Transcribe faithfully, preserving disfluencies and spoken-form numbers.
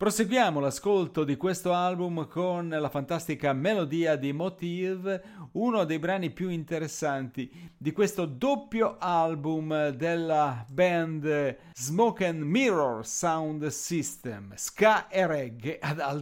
Proseguiamo l'ascolto di questo album con la fantastica melodia di Motive, uno dei brani più interessanti di questo doppio album della band Smoke and Mirror Sound System, ska e reggae ad alta